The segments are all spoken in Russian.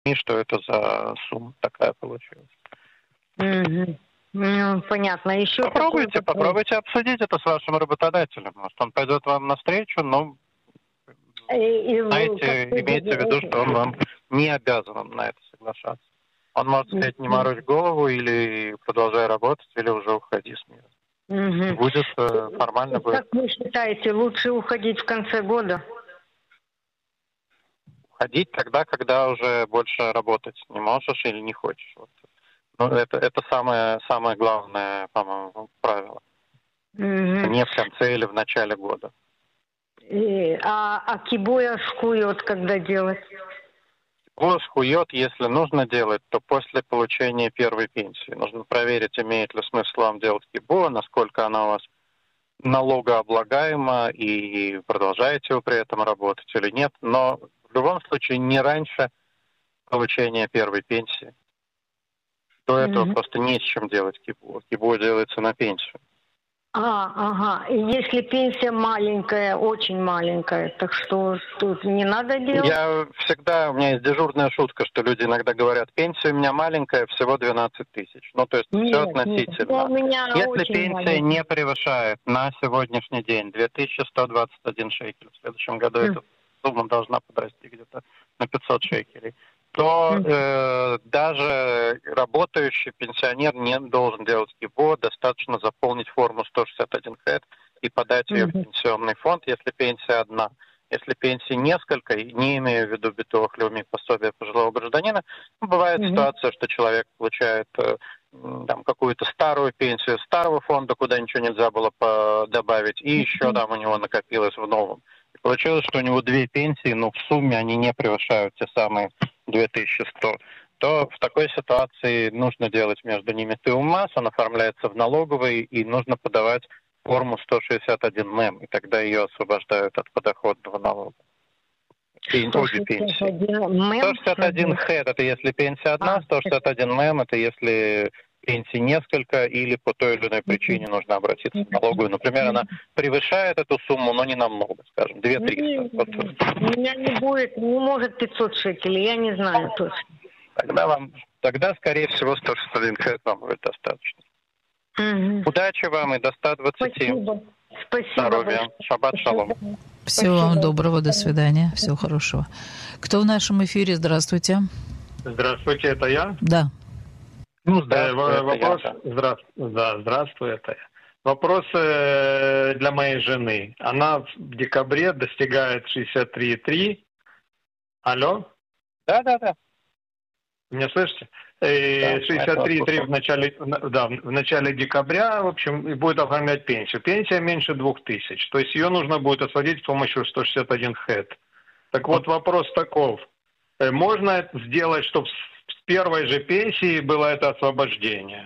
что это за сумма такая получилась. Понятно. Еще попробуйте обсудить это с вашим работодателем. Может, он пойдет вам навстречу, но знаете, имейте в виду, что он вам не обязан на это соглашаться. Он может сказать, не морочь голову, или продолжай работать, или уже уходи с нее. Будет формально. Как вы считаете, лучше уходить в конце года? Уходить тогда, когда уже больше работать не можешь или не хочешь. Вот. Ну, это самое главное, по-моему, правило. Не в конце или в начале года. А кибоя шкует, когда делать? Шкует, если нужно делать, то после получения первой пенсии. Нужно проверить, имеет ли смысл вам делать кибо, насколько она у вас налогооблагаема, и продолжаете вы при этом работать или нет. Но в любом случае не раньше получения первой пенсии. До этого просто не с чем делать кибо. Кибо делается на пенсию. И если пенсия маленькая, очень маленькая, так что тут не надо делать? У меня есть дежурная шутка, что люди иногда говорят, пенсия у меня маленькая, всего 12 тысяч. Ну, то есть все относительно. Если пенсия не превышает на сегодняшний день 2121 шекель, в следующем году эта сумма должна подрасти где-то на 500 шекелей, то даже работающий пенсионер не должен делать кибо, достаточно заполнить форму 161 хэт и подать ее в пенсионный фонд, если пенсия одна. Если пенсии несколько, не имея в виду битовых леуми пособия пожилого гражданина, бывает ситуация, что человек получает какую-то старую пенсию старого фонда, куда ничего нельзя было добавить, и еще там у него накопилось в новом. И получилось, что у него две пенсии, но в сумме они не превышают те самые 2100. То в такой ситуации нужно делать между ними теумас, он оформляется в налоговой, и нужно подавать форму 161 МЭМ, и тогда ее освобождают от подоходного налога. Обе пенсии. 161 хэт – это если пенсия одна, 161 МЭМ – это если пенсий несколько, или по той или иной причине нужно обратиться в налоговую. Например, она превышает эту сумму, но не намного, скажем, 2300. У меня не может 500 шекелей, я не знаю точно. Тогда, скорее всего, 161 хэт вам будет достаточно. Удачи вам и до 120. Спасибо. Здоровья. Шаббат шалом. Всего вам доброго, до свидания, всего хорошего. Кто в нашем эфире? Здравствуйте. Здравствуйте, это я? Да. Здравствуй, это я. Вопрос для моей жены. Она в декабре достигает 63,3. Алло? Да. Меня слышите? 63,3 в начале декабря, в общем, и будет оформлять пенсию. Пенсия меньше 2000. То есть ее нужно будет освободить с помощью 161 хэт. Так вот, вопрос таков. Можно это сделать, чтобы с первой же пенсии было это освобождение?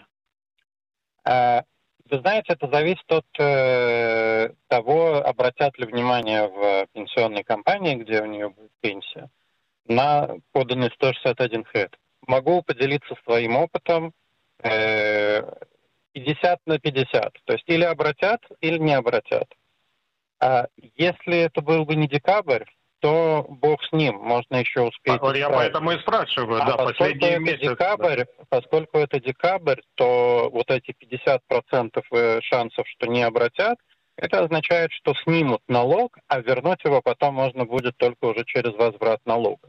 Вы знаете, это зависит от того, обратят ли внимание в пенсионной компании, где у нее будет пенсия, на поданный 161 хэт. Могу поделиться своим опытом 50 на 50. То есть или обратят, или не обратят. А если это был бы не декабрь, то бог с ним, можно еще успеть. Я поэтому и спрашиваю, последние месяцы. Поскольку это декабрь, то вот эти 50% шансов, что не обратят, это означает, что снимут налог, а вернуть его потом можно будет только уже через возврат налога.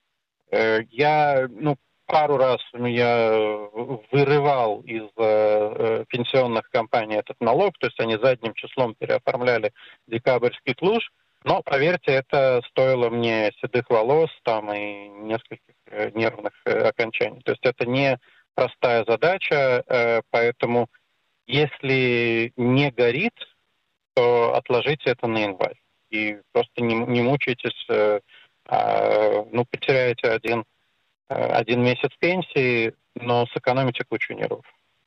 Пару раз я вырывал из пенсионных компаний этот налог, то есть они задним числом переоформляли декабрьский тлуш, но, поверьте, это стоило мне седых волос и нескольких нервных окончаний. То есть это не простая задача, поэтому если не горит, то отложите это на январь. И просто не мучайтесь, потеряете один месяц пенсии, но сэкономите кучу нервов.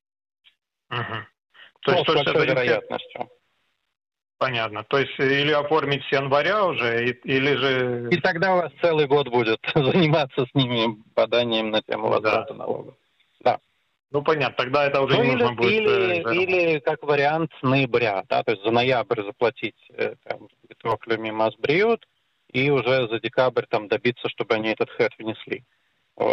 То есть с большой вероятностью. Понятно. То есть или оформить с января уже, или же... И тогда у вас целый год будет заниматься с ними поданием на тему возврата налога. Да. Понятно, тогда это уже не нужно будет... Или как вариант ноября, то есть за ноябрь заплатить битвох леуми мас бриут, и уже за декабрь добиться, чтобы они этот хэт внесли.